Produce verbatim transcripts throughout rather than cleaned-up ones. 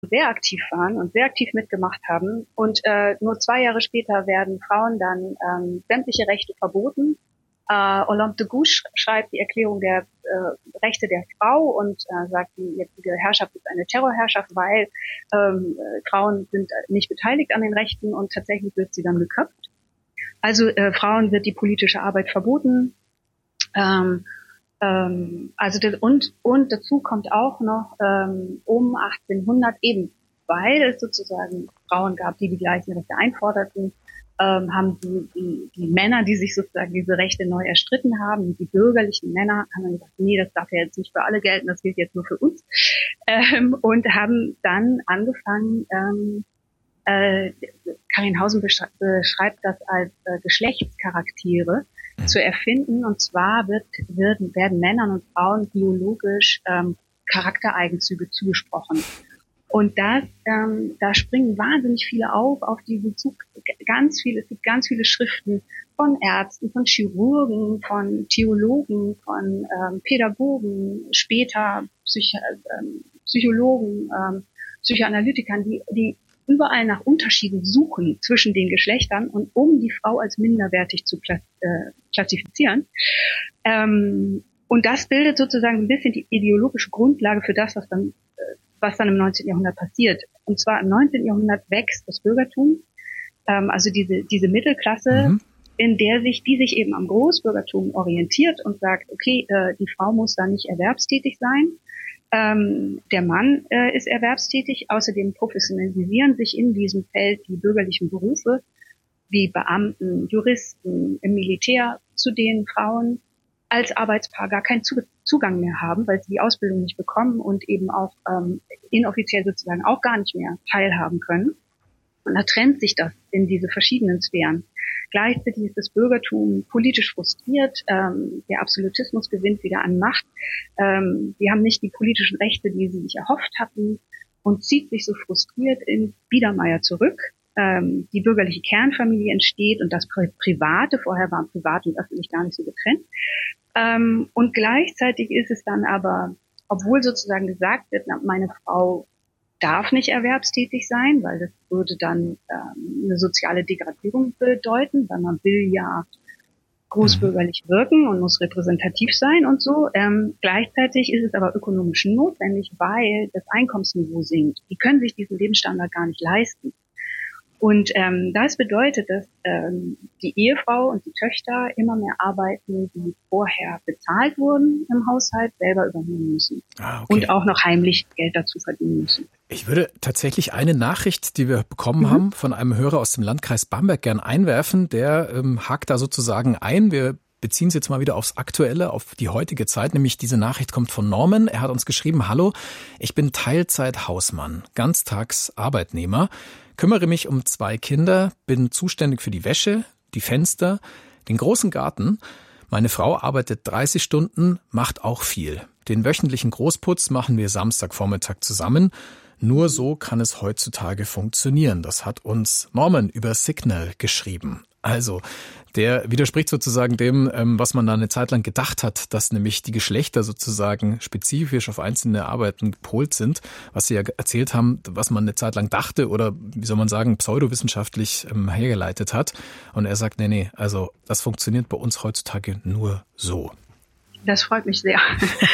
sehr aktiv waren und sehr aktiv mitgemacht haben. Und äh, nur zwei Jahre später werden Frauen dann ähm, sämtliche Rechte verboten. Äh, Olympe de Gouges schreibt die Erklärung der äh, Rechte der Frau und äh, sagt, die jetzige Herrschaft ist eine Terrorherrschaft, weil ähm, Frauen sind nicht beteiligt an den Rechten und tatsächlich wird sie dann geköpft. Also äh, Frauen wird die politische Arbeit verboten. Ähm, ähm, also das, und und dazu kommt auch noch ähm, um achtzehnhundert, eben weil es sozusagen Frauen gab, die die gleichen Rechte einforderten, ähm, haben die, die die Männer, die sich sozusagen diese Rechte neu erstritten haben, die bürgerlichen Männer, haben dann gesagt, nee, das darf ja jetzt nicht für alle gelten, das gilt jetzt nur für uns, ähm, und haben dann angefangen, ähm, äh, Karin Hausen beschreibt das als äh, Geschlechtscharaktere zu erfinden, und zwar wird, wird, werden Männern und Frauen biologisch ähm, Charaktereigenzüge zugesprochen. Und das, ähm, da springen wahnsinnig viele auf, auf diesen Zug, ganz viele, es gibt ganz viele Schriften von Ärzten, von Chirurgen, von Theologen, von ähm, Pädagogen, später Psych- ähm, Psychologen, ähm, Psychoanalytikern, die, die überall nach Unterschieden suchen zwischen den Geschlechtern und um die Frau als minderwertig zu klassifizieren. Ähm, und das bildet sozusagen ein bisschen die ideologische Grundlage für das, was dann, was dann im neunzehnten Jahrhundert passiert. Und zwar im neunzehnten Jahrhundert wächst das Bürgertum, ähm, also diese, diese Mittelklasse, mhm. in der sich, die sich eben am Großbürgertum orientiert und sagt, okay, äh, die Frau muss da nicht erwerbstätig sein. Ähm, der Mann äh, ist erwerbstätig, außerdem professionalisieren sich in diesem Feld die bürgerlichen Berufe wie Beamten, Juristen, im Militär, zu denen Frauen als Arbeitspaar gar keinen Zugang mehr haben, weil sie die Ausbildung nicht bekommen und eben auch ähm, inoffiziell sozusagen auch gar nicht mehr teilhaben können. Und da trennt sich das in diese verschiedenen Sphären. Gleichzeitig ist das Bürgertum politisch frustriert. Ähm, der Absolutismus gewinnt wieder an Macht. Ähm, sie haben nicht die politischen Rechte, die sie sich erhofft hatten, und zieht sich so frustriert in Biedermeier zurück. Ähm, die bürgerliche Kernfamilie entsteht und das Pri- Private, vorher waren Privat und öffentlich gar nicht so getrennt. Ähm, und gleichzeitig ist es dann aber, obwohl sozusagen gesagt wird, meine Frau darf nicht erwerbstätig sein, weil das würde dann ähm, eine soziale Degradierung bedeuten, weil man will ja großbürgerlich wirken und muss repräsentativ sein und so. Ähm, gleichzeitig ist es aber ökonomisch notwendig, weil das Einkommensniveau sinkt. Die können sich diesen Lebensstandard gar nicht leisten. Und ähm, das bedeutet, dass ähm, die Ehefrau und die Töchter immer mehr Arbeiten, die vorher bezahlt wurden im Haushalt, selber übernehmen müssen. Ah, okay. Und auch noch heimlich Geld dazu verdienen müssen. Ich würde tatsächlich eine Nachricht, die wir bekommen mhm. haben, von einem Hörer aus dem Landkreis Bamberg gern einwerfen. Der ähm, hakt da sozusagen ein. Wir beziehen es jetzt mal wieder aufs Aktuelle, auf die heutige Zeit. Nämlich diese Nachricht kommt von Norman. Er hat uns geschrieben, hallo, ich bin Teilzeit-Hausmann, Ganztags-Arbeitnehmer, kümmere mich um zwei Kinder, bin zuständig für die Wäsche, die Fenster, den großen Garten. Meine Frau arbeitet dreißig Stunden, macht auch viel. Den wöchentlichen Großputz machen wir Samstagvormittag zusammen. Nur so kann es heutzutage funktionieren. Das hat uns Norman über Signal geschrieben. Also, der widerspricht sozusagen dem, was man da eine Zeit lang gedacht hat, dass nämlich die Geschlechter sozusagen spezifisch auf einzelne Arbeiten gepolt sind, was Sie ja erzählt haben, was man eine Zeit lang dachte oder, wie soll man sagen, pseudowissenschaftlich ähm, hergeleitet hat. Und er sagt, nee, nee, also das funktioniert bei uns heutzutage nur so. Das freut mich sehr,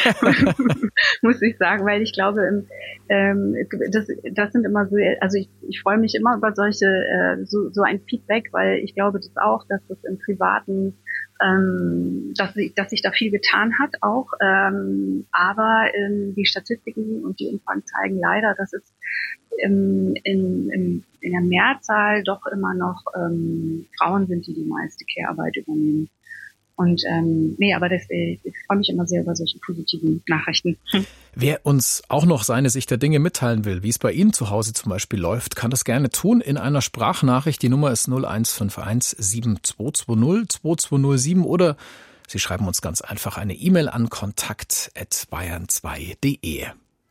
muss ich sagen, weil ich glaube, ähm, das, das sind immer so, also ich, ich freue mich immer über solche, äh, so, so ein Feedback, weil ich glaube das auch, dass das im Privaten, ähm, dass, dass sich da viel getan hat auch, ähm, aber ähm, die Statistiken und die Umfragen zeigen leider, dass es ähm, in, in, in der Mehrzahl doch immer noch ähm, Frauen sind, die die meiste Care-Arbeit übernehmen. Und ähm, nee, aber das, ich, ich freue mich immer sehr über solche positiven Nachrichten. Hm. Wer uns auch noch seine Sicht der Dinge mitteilen will, wie es bei Ihnen zu Hause zum Beispiel läuft, kann das gerne tun in einer Sprachnachricht. Die Nummer ist null eins fünf eins sieben zwei zwei null zwei zwei null sieben oder Sie schreiben uns ganz einfach eine E-Mail an kontakt at bayern zwei punkt de.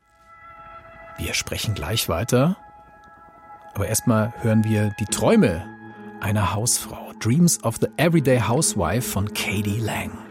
Wir sprechen gleich weiter, aber erstmal hören wir die Träume einer Hausfrau. Dreams of the Everyday Housewife von K D. Lang.